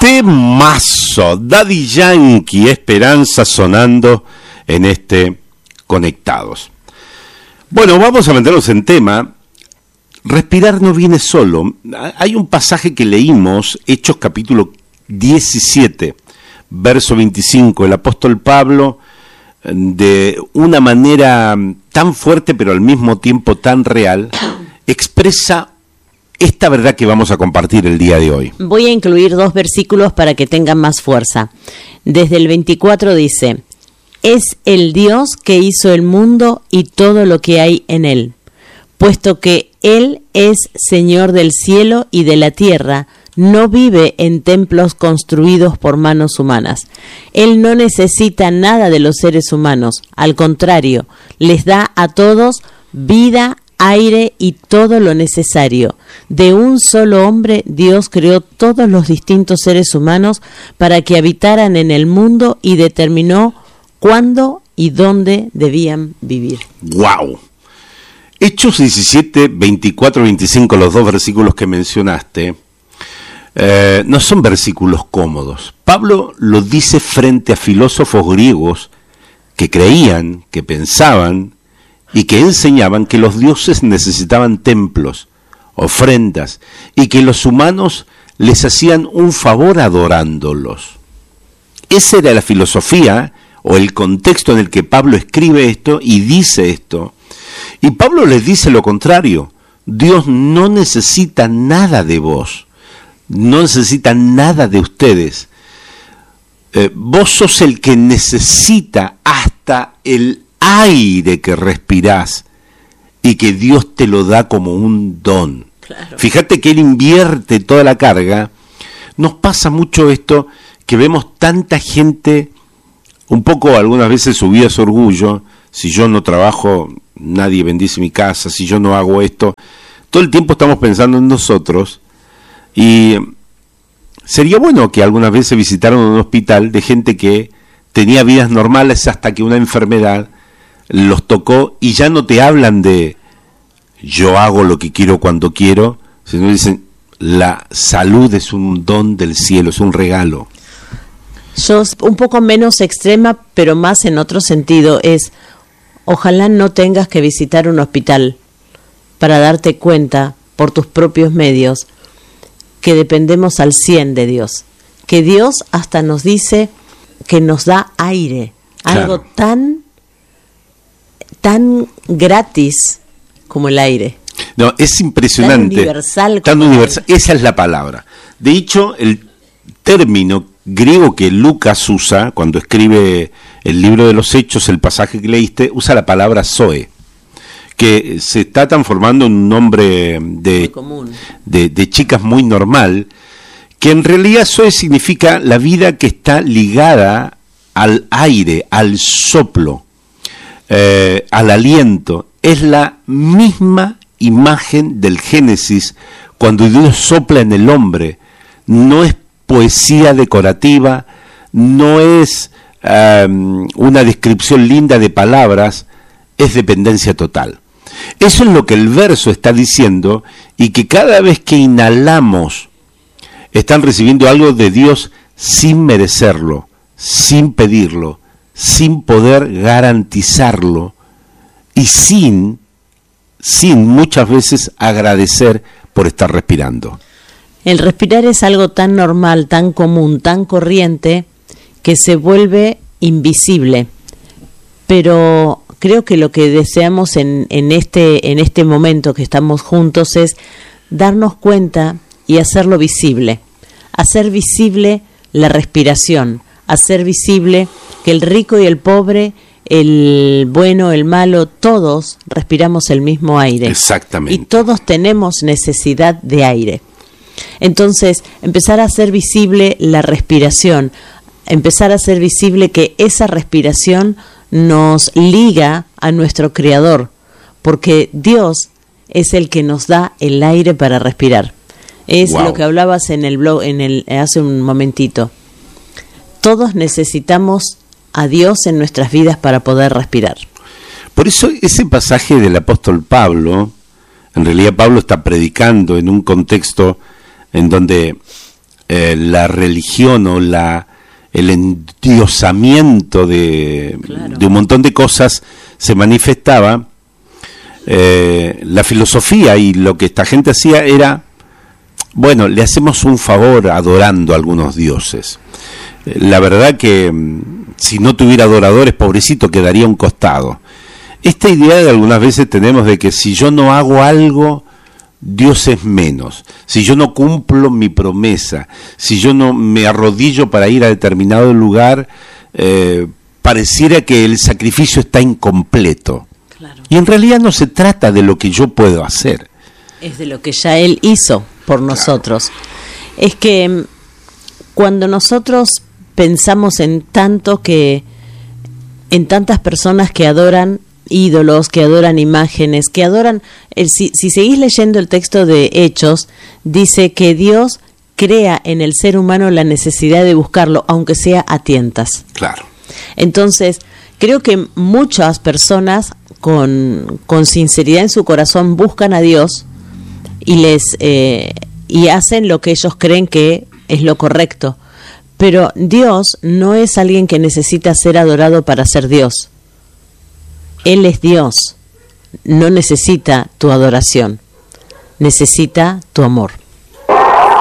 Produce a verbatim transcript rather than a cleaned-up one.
Temazo, Daddy Yankee, Esperanza sonando en este Conectados. Bueno, vamos a meternos en tema. Respirar no viene solo. Hay un pasaje que leímos, Hechos capítulo diecisiete, verso veinticinco. El apóstol Pablo, de una manera tan fuerte pero al mismo tiempo tan real, expresa esta verdad que vamos a compartir el día de hoy. Voy a incluir dos versículos para que tengan más fuerza. Desde el veinticuatro dice: es el Dios que hizo el mundo y todo lo que hay en él, puesto que Él es Señor del cielo y de la tierra, no vive en templos construidos por manos humanas. Él no necesita nada de los seres humanos, al contrario, les da a todos vida, aire y todo lo necesario. De un solo hombre Dios creó todos los distintos seres humanos para que habitaran en el mundo y determinó cuándo y dónde debían vivir. ¡Wow! Hechos diecisiete, veinticuatro, veinticinco, los dos versículos que mencionaste, eh, no son versículos cómodos. Pablo lo dice frente a filósofos griegos que creían, que pensaban y que enseñaban que los dioses necesitaban templos, ofrendas, y que los humanos les hacían un favor adorándolos. Esa era la filosofía o el contexto en el que Pablo escribe esto y dice esto. Y Pablo les dice lo contrario: Dios no necesita nada de vos, no necesita nada de ustedes. Eh, vos sos el que necesita hasta el aire que respirás y que Dios te lo da como un don. Claro. Fíjate que Él invierte toda la carga. Nos pasa mucho esto, que vemos tanta gente, un poco algunas veces subida a su orgullo: si yo no trabajo, nadie bendice mi casa; si yo no hago esto. Todo el tiempo estamos pensando en nosotros, y sería bueno que algunas veces visitaran un hospital de gente que tenía vidas normales hasta que una enfermedad los tocó, y ya no te hablan de yo hago lo que quiero cuando quiero, sino dicen la salud es un don del cielo, es un regalo. Yo, un poco menos extrema, pero más en otro sentido, es: ojalá no tengas que visitar un hospital para darte cuenta por tus propios medios que dependemos al cien de Dios. Que Dios hasta nos dice que nos da aire, claro. Algo tan, tan gratis como el aire. No, es impresionante. Tan universal. Tan universal. Esa es la palabra. De hecho, el término griego que Lucas usa cuando escribe el libro de los Hechos, el pasaje que leíste, usa la palabra Zoe, que se está transformando en un nombre de, de, de chicas muy normal, que en realidad Zoe significa la vida que está ligada al aire, al soplo, eh, al aliento. Es la misma imagen del Génesis cuando Dios sopla en el hombre. No es poesía decorativa, no es um, una descripción linda de palabras, es dependencia total. Eso es lo que el verso está diciendo, y que cada vez que inhalamos están recibiendo algo de Dios sin merecerlo, sin pedirlo, sin poder garantizarlo y sin, sin muchas veces agradecer por estar respirando. El respirar es algo tan normal, tan común, tan corriente, que se vuelve invisible. Pero creo que lo que deseamos en, en, este, en este momento que estamos juntos es darnos cuenta y hacerlo visible. Hacer visible la respiración, hacer visible que el rico y el pobre, el bueno, el malo, todos respiramos el mismo aire. Exactamente. Y todos tenemos necesidad de aire. Entonces, empezar a hacer visible la respiración, empezar a hacer visible que esa respiración nos liga a nuestro Creador, porque Dios es el que nos da el aire para respirar. Es wow. Lo que hablabas en el blog en el hace un momentito. Todos necesitamos a Dios en nuestras vidas para poder respirar. Por eso ese pasaje del apóstol Pablo, en realidad Pablo está predicando en un contexto en donde eh, la religión o la el endiosamiento de, claro. de un montón de cosas se manifestaba, eh, la filosofía y lo que esta gente hacía era, bueno, le hacemos un favor adorando a algunos dioses. La verdad que si no tuviera adoradores, pobrecito, quedaría a un costado. Esta idea de algunas veces tenemos de que si yo no hago algo, Dios es menos. Si yo no cumplo mi promesa, si yo no me arrodillo para ir a determinado lugar, eh, pareciera que el sacrificio está incompleto. Claro. Y en realidad no se trata de lo que yo puedo hacer. Es de lo que ya Él hizo por nosotros. Claro. Es que cuando nosotros pensamos en tanto que, en tantas personas que adoran ídolos, que adoran imágenes, que adoran, el, si, si seguís leyendo el texto de Hechos, dice que Dios crea en el ser humano la necesidad de buscarlo, aunque sea a tientas. Claro. Entonces, creo que muchas personas con, con sinceridad en su corazón buscan a Dios y les eh, y hacen lo que ellos creen que es lo correcto. Pero Dios no es alguien que necesita ser adorado para ser Dios. Él es Dios, no necesita tu adoración, necesita tu amor.